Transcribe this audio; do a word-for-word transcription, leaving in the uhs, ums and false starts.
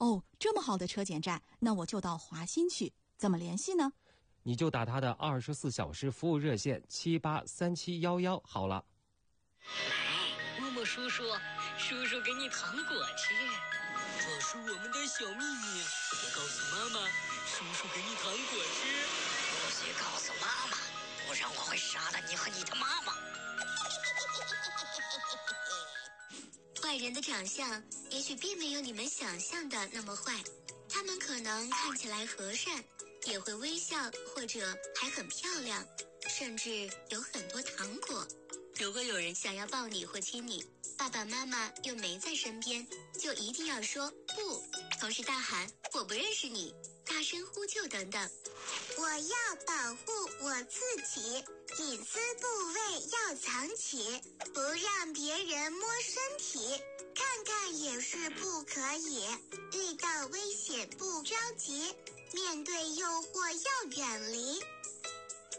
哦，这么好的车检站，那我就到华新去。怎么联系呢？ 你就打他的二十四小时服务热线七八三七幺幺好了。 默默叔叔，叔叔给你糖果吃，这是我们的小秘密，别告诉妈妈。叔叔给你糖果吃，不许告诉妈妈，不然我会杀了你和你的妈妈。 坏人的长相也许并没有你们想象的那么坏，他们可能看起来和善，也会微笑，或者还很漂亮，甚至有很多糖果。如果有人想要抱你或亲你，爸爸妈妈又没在身边，就一定要说不，同时大喊我不认识你，大声呼救等等。 我要保护我自己，隐私部位要藏起，不让别人摸身体，看看也是不可以。遇到危险不着急，面对诱惑要远离。